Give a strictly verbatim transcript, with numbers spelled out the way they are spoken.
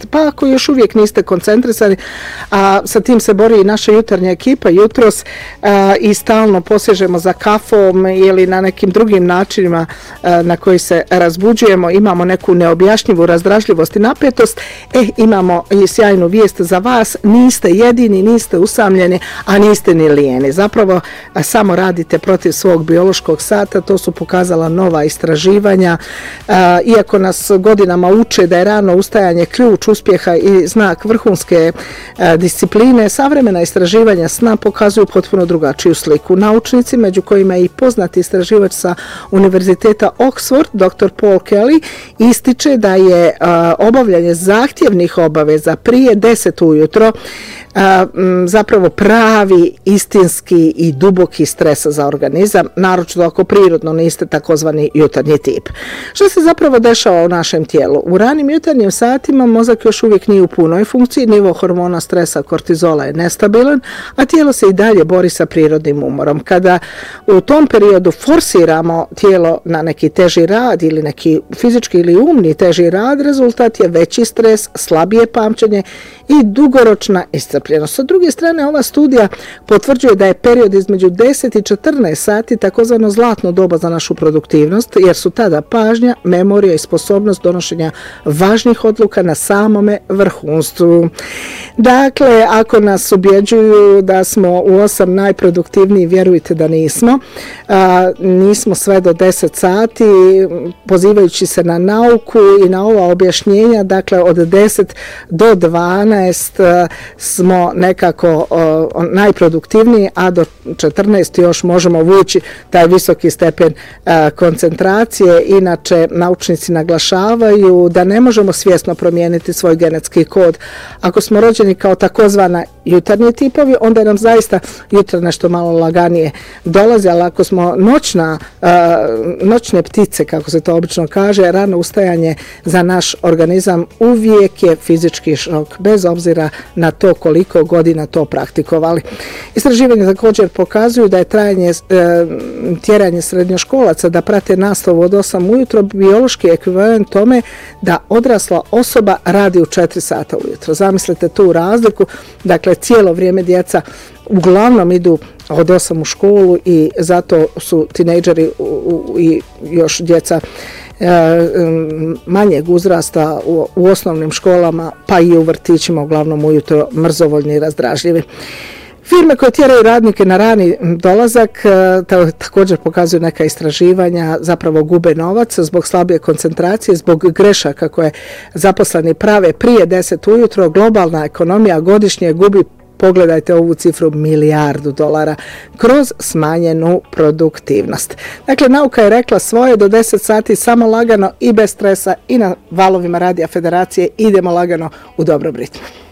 Pa ako još uvijek niste koncentrisani, a sa tim se bori i naša jutarnja ekipa jutros a, i stalno posežemo za kafom ili na nekim drugim načinima a, na koji se razbuđujemo, imamo neku neobjašnjivu razdražljivost i napetost, e, imamo i sjajnu vijest za vas, niste jedini, niste usamljeni, a niste ni lijeni. Zapravo a, samo radite protiv svog biološkog sata, to su pokazala nova istraživanja. A, iako nas godinama uče da je rano ustajanje ključ uspjeha i znak vrhunske a, discipline, savremena istraživanja sna pokazuju potpuno drugačiju sliku. Naučnici, među kojima je i poznati istraživač sa Univerziteta Oxford, doktor Paul Kelly, ističe da je a, obavljanje zahtjevnih obaveza prije deset ujutro a, m, zapravo pravi, istinski i duboki stres za organizam, naročito ako prirodno niste takozvani jutarnji tip. Što se zapravo dešava u našem tijelu? U ranim jutarnjim satima mozak još uvijek nije u punoj funkciji, nivo hormona stresa kortizola je nestabilan, a tijelo se i dalje bori sa prirodnim umorom. Kada u tom periodu forsiramo tijelo na neki teži rad ili neki fizički ili umni teži rad, rezultat je veći stres, slabije pamćenje i dugoročna iscrpljenost. Sa druge strane, ova studija potvrđuje da je period između deset i četrnaest sati takozvano zlatno doba za našu produktivnost, jer su tada pažnja, memorija i sposobnost donošenja važnih odluka na samome vrhunstvu. Dakle, ako nas ubjeđuju da smo u osam najproduktivniji, vjerujte da nismo. A, nismo sve do deset sati, pozivajući se na nauku i na ova objašnjenja, dakle od deset do dvanaest a, smo nekako a, najproduktivniji, a do četrnaest još možemo vući taj visoki stepen a, koncentracije. Inače, naučnici naglašavaju da ne možemo svjesno promijeniti svoj genetski kod. Ako smo rođeni kao takozvana jutarnji tipovi, onda nam zaista jutro nešto malo laganije dolazi, ali ako smo noćna, uh, noćne ptice, kako se to obično kaže, rano ustajanje za naš organizam uvijek je fizički šok, bez obzira na to koliko godina to praktikovali. Istraživanje također pokazuju da je trajanje, uh, tjeranje srednjoškolaca da prate nastavu od osam ujutro biološki ekvivalent tome da odrasla osoba radi u četiri sata ujutro. Zamislite tu razliku, dakle cijelo vrijeme djeca uglavnom idu od osam u školu i zato su tinejdžeri i još djeca manjeg uzrasta u, u osnovnim školama pa i u vrtićima uglavnom ujutro mrzovoljni i razdražljivi. Firme koje tjeraju radnike na rani dolazak također pokazuju neka istraživanja, zapravo gube novac zbog slabije koncentracije, zbog grešaka koje zaposleni prave prije deset ujutro. Globalna ekonomija godišnje gubi, pogledajte ovu cifru, milijardu dolara kroz smanjenu produktivnost. Dakle, nauka je rekla svoje, do deset sati samo lagano i bez stresa i na valovima Radija Federacije idemo lagano u dobrom ritmu.